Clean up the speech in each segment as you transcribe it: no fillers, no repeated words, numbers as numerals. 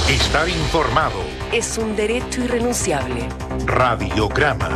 Estar informado es un derecho irrenunciable. Radiograma.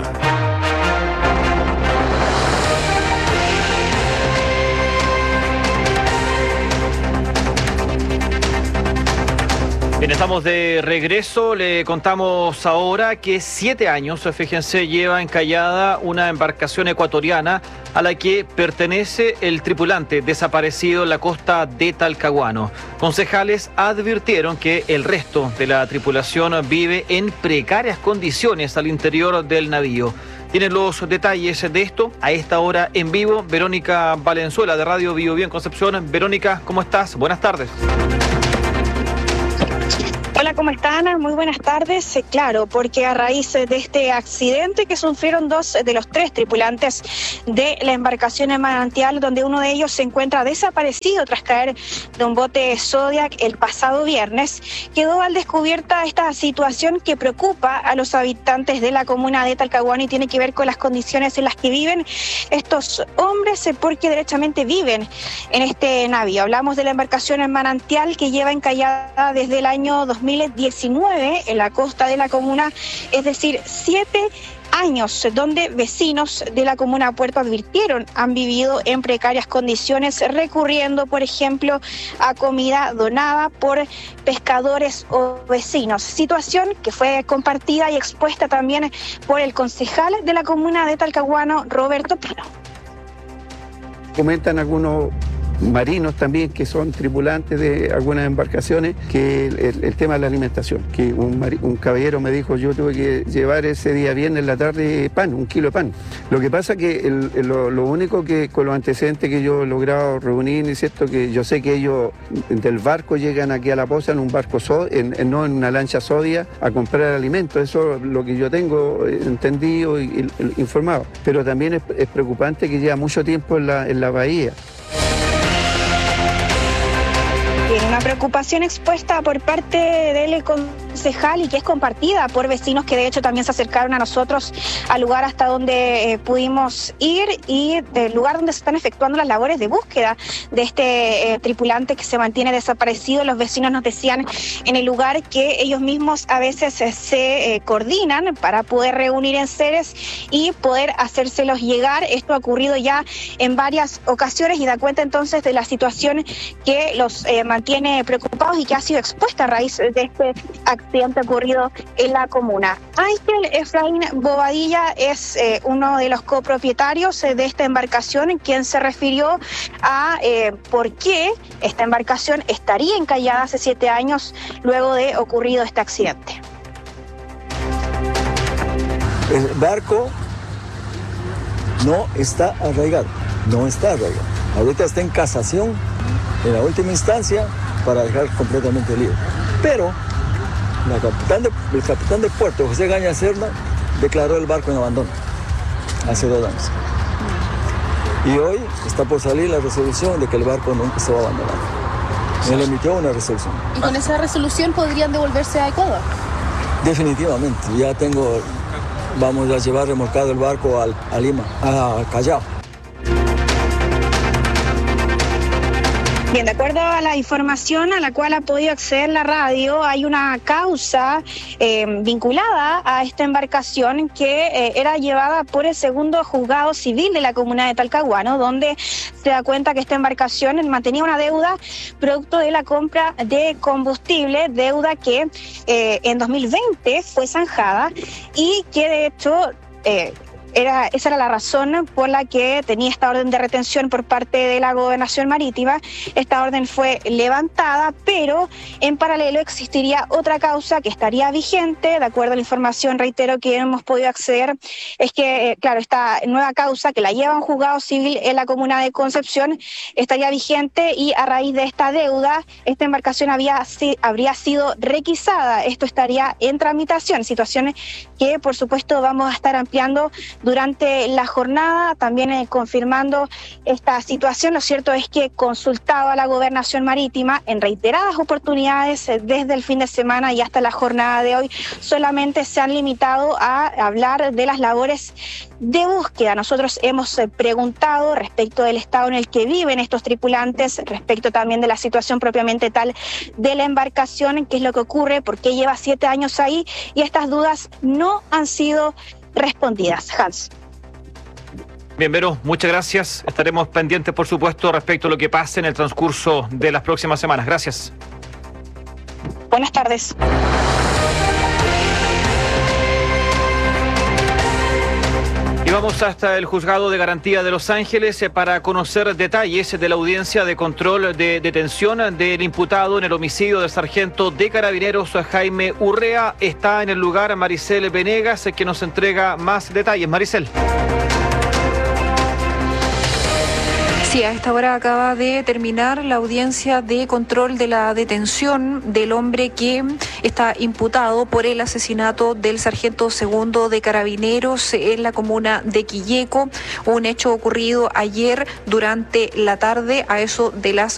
Bien, estamos de regreso. Le contamos ahora que 7 años, fíjense, lleva encallada una embarcación ecuatoriana a la que pertenece el tripulante desaparecido en la costa de Talcahuano. Concejales advirtieron que el resto de la tripulación vive en precarias condiciones al interior del navío. Tienen los detalles de esto a esta hora en vivo Verónica Valenzuela de Radio Biobío en Concepción. Verónica, ¿cómo estás? Buenas tardes. Hola, ¿cómo están? Muy buenas tardes. Claro, porque a raíz de este accidente que sufrieron 2 de los 3 tripulantes de la embarcación en Manantial, donde uno de ellos se encuentra desaparecido tras caer de un bote Zodiac el pasado viernes, quedó al descubierta esta situación que preocupa a los habitantes de la comuna de Talcahuano y tiene que ver con las condiciones en las que viven estos hombres, porque derechamente viven en este navío. Hablamos de la embarcación en Manantial que lleva encallada desde el año 2019 en la costa de la comuna, es decir, 7 años, donde vecinos de la comuna Puerto advirtieron han vivido en precarias condiciones, recurriendo, por ejemplo, a comida donada por pescadores o vecinos. Situación que fue compartida y expuesta también por el concejal de la comuna de Talcahuano, Roberto Pino. Comentan algunos marinos también que son tripulantes de algunas embarcaciones que el tema de la alimentación, que un caballero me dijo: yo tuve que llevar ese día viernes en la tarde pan, 1 kilo de pan. Lo que pasa que lo único que con los antecedentes que yo he logrado reunir, es cierto que yo sé que ellos del barco llegan aquí a La Poza en un barco no en una lancha Sodia a comprar alimentos. Eso es lo que yo tengo entendido y informado, pero también es preocupante que lleva mucho tiempo en la bahía. Una preocupación expuesta por parte del concejal y que es compartida por vecinos que de hecho también se acercaron a nosotros al lugar hasta donde pudimos ir y del lugar donde se están efectuando las labores de búsqueda de este tripulante que se mantiene desaparecido. Los vecinos nos decían en el lugar que ellos mismos a veces se coordinan para poder reunir enseres y poder hacérselos llegar. Esto ha ocurrido ya en varias ocasiones y da cuenta entonces de la situación que los mantiene preocupados y que ha sido expuesta a raíz de este accidente ocurrido en la comuna. Ángel Efraín Bobadilla es uno de los copropietarios de esta embarcación, quien se refirió a por qué esta embarcación estaría encallada hace 7 años luego de ocurrido este accidente. El barco no está arraigado. Ahorita está en casación en la última instancia para dejar completamente libre. Pero el capitán de puerto, José Gaña Cerda, declaró el barco en abandono hace 2 años. Y hoy está por salir la resolución de que el barco nunca se va a abandonar. Él emitió una resolución. ¿Y con esa resolución podrían devolverse a Ecuador? Definitivamente. Vamos a llevar remolcado el barco a Lima, a Callao. Bien, de acuerdo a la información a la cual ha podido acceder la radio, hay una causa vinculada a esta embarcación que era llevada por el segundo juzgado civil de la comuna de Talcahuano, donde se da cuenta que esta embarcación mantenía una deuda producto de la compra de combustible, deuda que en 2020 fue zanjada y que de hecho esa era la razón por la que tenía esta orden de retención por parte de la Gobernación Marítima. Esta orden fue levantada, pero en paralelo existiría otra causa que estaría vigente. De acuerdo a la información, reitero, que hemos podido acceder, es que, claro, esta nueva causa que la lleva un juzgado civil en la comuna de Concepción estaría vigente y a raíz de esta deuda, esta embarcación habría sido requisada. Esto estaría en tramitación, situaciones que, por supuesto, vamos a estar ampliando durante la jornada, también confirmando esta situación. Lo cierto es que consultado a la Gobernación Marítima en reiteradas oportunidades desde el fin de semana y hasta la jornada de hoy, solamente se han limitado a hablar de las labores de búsqueda. Nosotros hemos preguntado respecto del estado en el que viven estos tripulantes, respecto también de la situación propiamente tal de la embarcación, qué es lo que ocurre, por qué lleva 7 años ahí, y estas dudas no han sido respondidas. Hans. Bien, Vero, muchas gracias. Estaremos pendientes, por supuesto, respecto a lo que pase en el transcurso de las próximas semanas. Gracias. Buenas tardes. Y vamos hasta el Juzgado de Garantía de Los Ángeles para conocer detalles de la audiencia de control de detención del imputado en el homicidio del sargento de Carabineros Jaime Urrea. Está en el lugar Maricel Venegas, que nos entrega más detalles. Maricel. Sí, a esta hora acaba de terminar la audiencia de control de la detención del hombre que está imputado por el asesinato del sargento segundo de Carabineros en la comuna de Quilleco, un hecho ocurrido ayer durante la tarde a eso de las